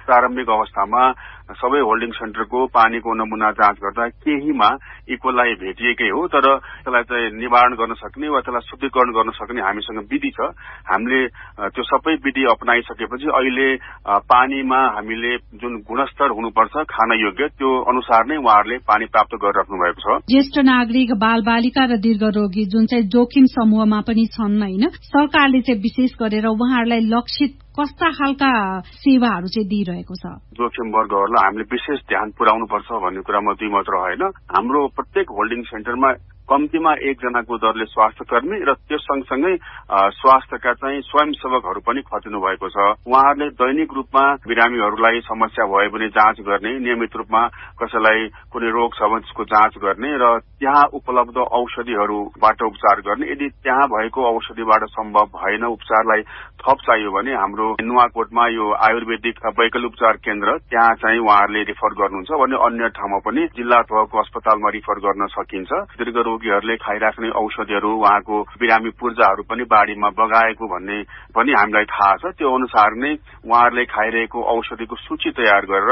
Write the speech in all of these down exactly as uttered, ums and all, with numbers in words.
प्रारम्भिक अवस्थामा सबै होल्डिङ सेन्टरको पानीको नमुना जाँच गर्दा केहीमा इकोलाई भेटिएकै हो, तर त्यसलाई चाहिँ निवारण गर्न सक्ने वा त्यसलाई शुद्धिकरण गर्न सक्ने हामीसँग विधि छ। हामीले त्यो सबै विधि अपनाइसकेपछि अहिले पानीमा हामीले जुन गुणस्तर हुनुपर्छ खान योग्य त्यो अनुसार नै उहाँहरूले पानी प्राप्त गरिराख्नु भएको छ। ज्येष्ठ नागरिक, बालबालिका र दीर्घरोगी जुन चाहिँ जोखिम समूहमा पनि छन् होइन, सरकारले चाहिँ विशेष गरेर उहाँहरूलाई लक्षित कस्ता खालका सेवाहरू चाहिँ दिइरहेको छ? जोखिम वर्गहरूलाई हामीले विशेष ध्यान पुर्याउनुपर्छ भन्ने कुरामा दुई मात्र होइन। हाम्रो प्रत्येक होल्डिङ सेन्टरमा कम्तीमा एकजनाको दरले स्वास्थ्य कर्मी र त्यो सँगसँगै स्वास्थ्यका चाहिँ स्वयंसेवकहरू पनि खटिनु भएको छ। उहाँहरूले दैनिक रूपमा बिरामीहरूलाई समस्या भयो भने जाँच गर्ने, नियमित रूपमा कसैलाई कुनै रोग छ भने त्यसको जाँच गर्ने र त्यहाँ उपलब्ध औषधिहरूबाट उपचार गर्ने। यदि त्यहाँ भएको औषधिबाट सम्भव भएन, उपचारलाई थप चाहियो भने हाम्रो नुवाकोटमा यो आयुर्वेदिक वैकल्पिक उपचार केन्द्र त्यहाँ चाहिँ उहाँहरूले रिफर गर्नुहुन्छ भने अन्य ठाउँमा पनि जिल्ला तहको अस्पतालमा रिफर गर्न सकिन्छ। दीर्घ रोगीहरूले खाइराख्ने औषधिहरू, उहाँको बिरामी पूर्जाहरू पनि बाढीमा बगाएको भन्ने पनि हामीलाई थाहा छ। त्यो अनुसार नै उहाँहरूले खाइरहेको औषधिको सूची तयार गरेर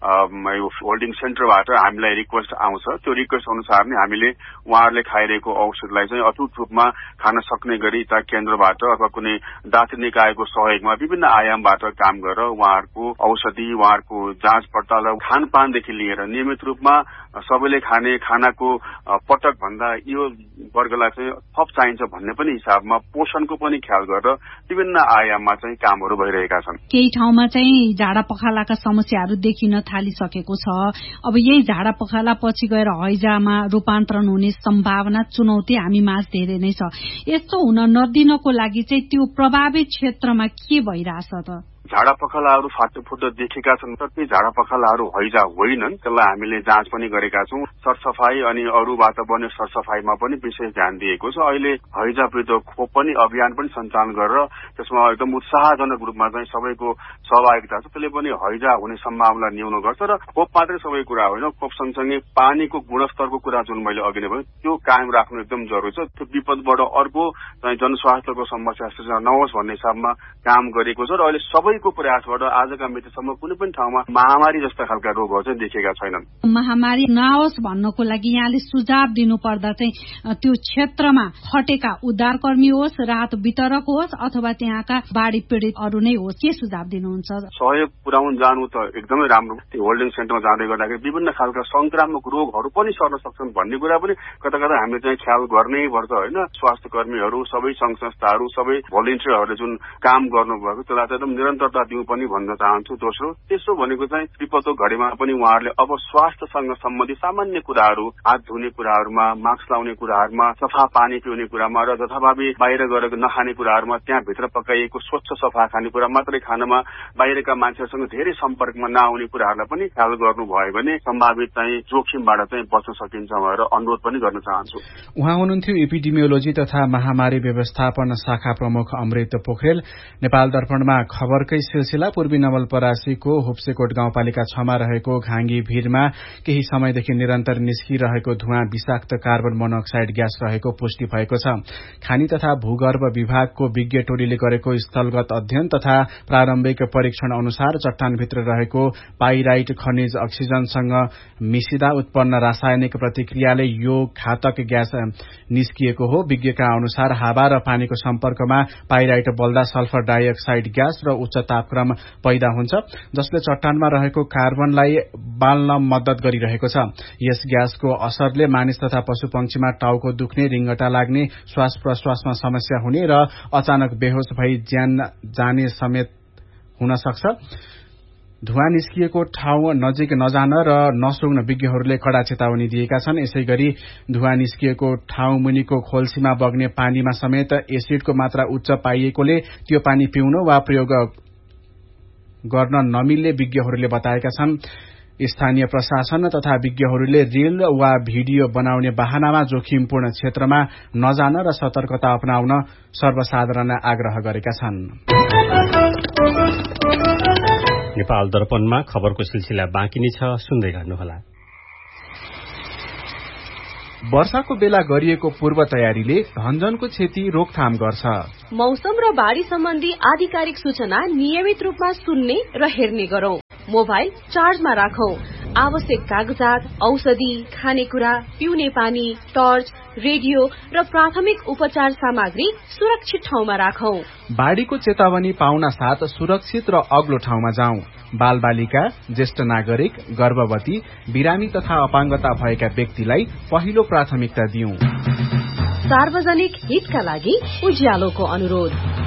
यो होल्डिङ सेन्टरबाट हामीलाई रिक्वेस्ट आउँछ। त्यो रिक्वेस्ट अनुसार नै हामीले उहाँहरूले खाइरहेको औषधिलाई चाहिँ अटुट रूपमा खान सक्ने गरी यता केन्द्रबाट अथवा कुनै दात्री निकायको सहयोगमा विभिन्न आयामबाट काम गरेर उहाँहरूको औषधि, उहाँहरूको जाँच पडताल र खानपानदेखि लिएर नियमित रूपमा सबैले खाने खानाको पटक भन्दा यो वर्गलाई चाहिँ थप चाहिन्छ भन्ने पनि हिसाबमा पोषणको पनि ख्याल गरेर विभिन्न आयाममा चाहिँ कामहरू भइरहेका छन्। केही ठाउँमा चाहिँ झाडा पखालाका समस्याहरू देखिन थालिसकेको छ। अब यही झाडा पखाला पछि गएर हैजामा रूपान्तरण हुने सम्भावना, चुनौती हामी माझ धेरै नै छ। यस्तो हुन नदिनको लागि चाहिँ त्यो प्रभावित क्षेत्रमा के भइरहेछ त? झाडा पखालाहरू फाटोफुटो देखेका छन् तर ती झाडा पखालाहरू हैजा होइनन्। त्यसलाई हामीले जाँच पनि गरेका छौं। सरसफाई अनि अरू वातावरणीय सरसफाईमा पनि विशेष ध्यान दिएको छ। अहिले हैजा विरुद्ध खोप पनि अभियान पनि सञ्चालन गरेर त्यसमा एकदम उत्साहजनक रूपमा चाहिँ सबैको सहभागिता छ। त्यसले पनि हैजा हुने सम्भावना न्यून गर्छ र खोप मात्रै सबै कुरा होइन, खोप सँगसँगै पानीको गुणस्तरको कुरा जुन मैले अघि नै भने त्यो कायम राख्नु एकदम जरुरी छ। त्यो विपदबाट अर्को चाहिँ जनस्वास्थ्यको समस्या सृजना नहोस् भन्ने हिसाबमा काम गरेको छ र अहिले सबै को प्रयासबाट आजका मितिसम्म कुनै पनि ठाउँमा महामारी जस्ता खालका रोगहरू चाहिँ देखेका छैनन्। महामारी नआओस् भन्नको लागि यहाँले सुझाव दिनु पर्दा चाहिँ त्यो क्षेत्रमा खटेका उद्धारकर्मी होस्, राहत वितरक होस् अथवा त्यहाँका बाढी पीडितहरू नै होस्, के सुझाव दिनुहुन्छ? सहयोग पुर्याउन जानु त एकदमै राम्रो। होल्डिङ सेन्टरमा जाँदै गर्दाखेरि विभिन्न खालका संक्रामक रोगहरू पनि सर्न सक्छन् भन्ने कुरा पनि कता कता हामीले चाहिँ ख्याल गर्नै पर्छ होइन। स्वास्थ्य कर्मीहरू, सबै संघ संस्थाहरू, सबै भोलिन्टियरहरूले जुन काम गर्नुभएको त्यसलाई चाहिँ एकदम निरन्तर दिउँ पनि भन्न चाहन्छु। दोस्रो त्यसो भनेको चाहिँ विपदको घडीमा पनि उहाँहरूले अब स्वास्थ्यसँग सम्बन्धित सामान्य कुराहरू, हात धुने कुराहरूमा, मास्क लाउने कुराहरूमा, सफा पानी पिउने कुरामा र जथाभावी बाहिर गएर नखाने कुराहरूमा, त्यहाँभित्र पकाइएको स्वच्छ सफा खानेकुरा मात्रै खानमा, बाहिरका मान्छेहरूसँग धेरै सम्पर्कमा नआउने कुराहरूलाई पनि ख्याल गर्नुभयो भने सम्भावित चाहिँ जोखिमबाट चाहिँ बच्न सकिन्छ भनेर अनुरोध पनि गर्न चाहन्छु। उहाँ हुनुहुन्थ्यो एपिडेमियोलोजी तथा महामारी व्यवस्थापन शाखा प्रमुख अमृत पोखरेल। नेपाल दर्पणमा खबरकै सिलसिला पूर्वी नवलपरासीको हुप्सेकोट गाउँपालिका छमा रहेको घाङ्गी भीरमा केही समयदेखि निरन्तर निस्किरहेको धुवाँ विषाक्त कार्बन मोनोक्साइड ग्यास रहेको पुष्टि भएको छ। खानी तथा भूगर्भ विभागको विज्ञ टोलीले गरेको स्थलगत अध्ययन तथा प्रारम्भिक परीक्षण अनुसार चट्टानभित्र रहेको पाइराइट खनिज अक्सिजनसँग मिसिदा उत्पन्न रासायनिक प्रतिक्रियाले यो घातक ग्यास निस्किएको हो। विज्ञका अनुसार हावा र पानीको सम्पर्कमा पाइराइट बल्दा सल्फर डाइअक्साइड ग्यास र उच्च तापक्रम पैदा हुन्छ, जसले चट्टानमा रहेको कार्बनलाई बाल्न मद्दत गरिरहेको छ। यस ग्यासको असरले मानिस तथा पशुपक्षीमा टाउको दुख्ने, रिङ्गटा लाग्ने, श्वास प्रश्वासमा समस्या हुने र अचानक बेहोस भई ज्यान जाने समेत हुन सक्छ। धुवाँ निस्किएको ठाउँ नजिक नजान र नसुग्न विज्ञहरूले कड़ा चेतावनी दिएका छन्। यसैगरी धुवाँ निस्किएको ठाउँ मुनिको खोल्सीमा बग्ने पानीमा समेत एसिडको मात्रा उच्च पाइएकोले त्यो पानी पिउन वा प्रयोग गर्न नमिल्ने विज्ञहरूले बताएका छन्। स्थानीय प्रशासन तथा विज्ञहरूले रिल वा भिडियो बनाउने बहानामा जोखिमपूर्ण क्षेत्रमा नजान र सतर्कता अपनाउन सर्वसाधारण आग्रह गरेका छन्। नेपाल दर्पणमा खबरको सिलसिला बाँकी नै छ, सुन्दै गर्नुहोला। वर्षाको बेला गरिएको पूर्व तयारीले धनजनको क्षति रोकथाम गर्छ। मौसम र बाढी सम्बन्धी आधिकारिक सूचना नियमित रूपमा सुन्ने र हेर्ने गरौं। मोबाइल चार्जमा राखौं। आवश्यक कागजात, औषधि, खानेकुरा, पिउने पानी, टर्च, रेडियो र प्राथमिक उपचार सामग्री सुरक्षित ठाउँमा राखौं। बाढ़ीको चेतावनी पाउन साथ सुरक्षित र अग्लो ठाउँमा जाउँ। बाल बालिका, ज्येष्ठ नागरिक, गर्भवती, बिरामी तथा अपाङ्गता भएका व्यक्तिलाई पहिलो प्राथमिकता दिउँ। सार्वजनिक हितका लागि उज्यालोको अनुरोध।